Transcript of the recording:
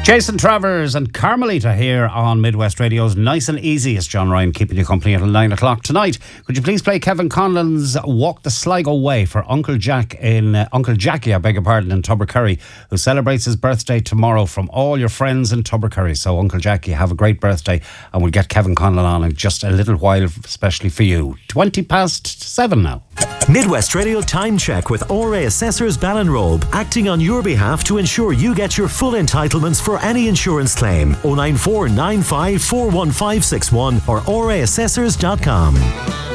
Jason Travers and Carmelita here on Midwest Radio's Nice and Easy. It's John Ryan keeping you company until 9 o'clock tonight. Could you please play Kevin Conlon's Walk the Sligo Way for Uncle Jackie, in Tubbercurry, who celebrates his birthday tomorrow, from all your friends in Tubbercurry. So Uncle Jackie, have a great birthday, and we'll get Kevin Conlon on in just a little while, especially for you. 7:20 now. Midwest Radio Time Check with RA Assessors Ballinrobe, acting on your behalf to ensure you get your full entitlements for any insurance claim. 094 95 41561 or raassessors.com.